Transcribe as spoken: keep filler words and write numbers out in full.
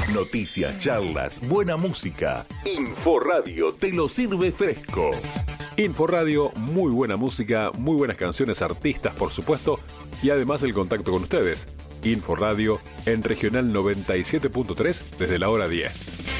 Noticias, charlas, buena música. Inforadio te lo sirve fresco. Inforadio, muy buena música, muy buenas canciones, artistas, por supuesto, y además el contacto con ustedes. Inforadio en Regional noventa y siete punto tres desde la hora diez.